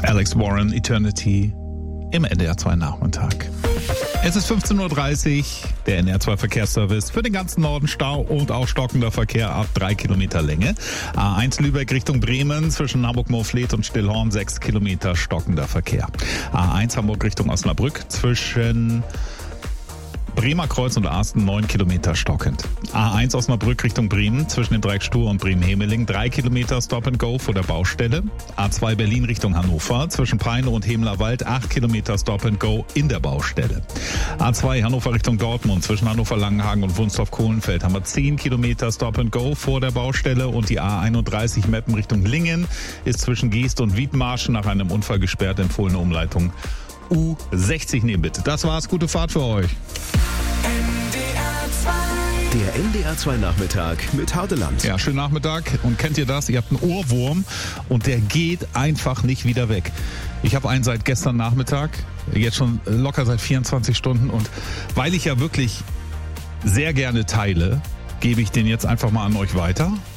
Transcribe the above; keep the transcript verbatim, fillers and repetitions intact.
Alex Warren, Eternity im N D R zwei Nachmittag. Es ist fünfzehn Uhr dreißig, der N D R zwei Verkehrsservice für den ganzen Norden Stau und auch stockender Verkehr ab drei Kilometer Länge. A eins Lübeck Richtung Bremen zwischen Hamburg-Moorfleet und Stillhorn sechs Kilometer stockender Verkehr. A eins Hamburg Richtung Osnabrück zwischen Bremer Kreuz und Arsten neun Kilometer stockend. A eins Osnabrück Richtung Bremen zwischen dem Dreieck Stur und Bremen-Hemeling drei Kilometer Stop and Go vor der Baustelle. A zwei Berlin Richtung Hannover zwischen Peine und Hemlerwald acht Kilometer Stop and Go in der Baustelle. A zwei Hannover Richtung Dortmund zwischen Hannover Langenhagen und Wunstorf-Kohlenfeld haben wir zehn Kilometer Stop and Go vor der Baustelle und die A einunddreißig Meppen Richtung Lingen ist zwischen Geest und Wiedmarsch nach einem Unfall gesperrt, empfohlene Umleitung U sechzig nehmen bitte. Das war's, gute Fahrt für euch. Der N D R zwei Nachmittag mit Hardeland. Ja, schönen Nachmittag. Und kennt ihr das? Ihr habt einen Ohrwurm und der geht einfach nicht wieder weg. Ich habe einen seit gestern Nachmittag, jetzt schon locker seit vierundzwanzig Stunden. Und weil ich ja wirklich sehr gerne teile, gebe ich den jetzt einfach mal an euch weiter.